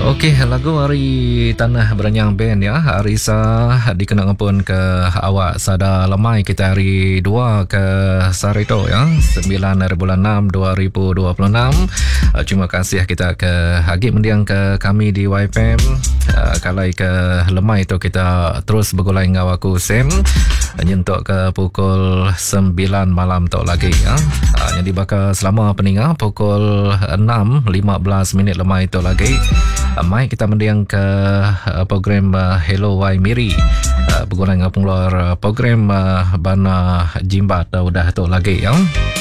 Okey, lagu hari Tanah Beranyang Band ya. Arisa dikenang pun ke awak sada lemai kita hari 2 ke Sarito ya. 9 hari bulan 6 2026. Terima kasih kita ke Hagib mendiang ke kami di YFM. Kalai ke lemai tu kita terus bergulai dengan aku Sam. Nyentuk ke pukul 9 malam tu lagi ya. Jadi bakal selama peninggal pukul 6:15 minit lemai tu lagi. Mai kita mendiang ke program Hello Wai Miri. Berguna dengan pengeluar program Bana Jimbat dah tu lagi ya.